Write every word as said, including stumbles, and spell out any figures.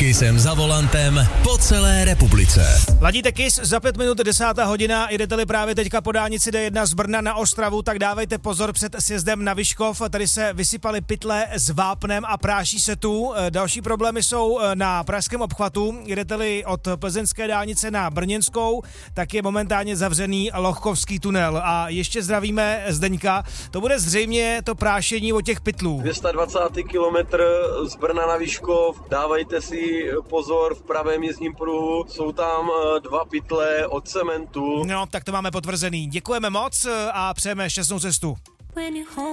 Kissem za volantem po celé republice. Ladíte Kiss, za pět minut desátá hodina, jdete-li právě teďka po dálnici D jedna z Brna na Ostravu, tak dávejte pozor před sjezdem na Vyškov. Tady se vysypaly pytle s vápnem a práší se tu. Další problémy jsou na pražském obchvatu. Jdete-li od plzeňské dálnice na brněnskou, tak je momentálně zavřený Lochkovský tunel. A ještě zdravíme Zdeňka. To bude zřejmě to prášení od těch pytlů. dvě stě dvacátý kilometr z Brna na Vyškov. Dávajte si pozor v pravém jízdním pruhu. Jsou tam dva pytle od cementu. No, tak to máme potvrzený. Děkujeme moc a přejeme šťastnou cestu.